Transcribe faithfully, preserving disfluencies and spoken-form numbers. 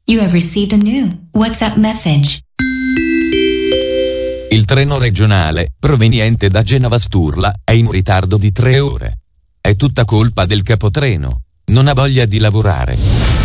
You have received a new WhatsApp message. Il treno regionale, proveniente da Genova Sturla, è in ritardo di tre ore. È tutta colpa del capotreno. Non ha voglia di lavorare.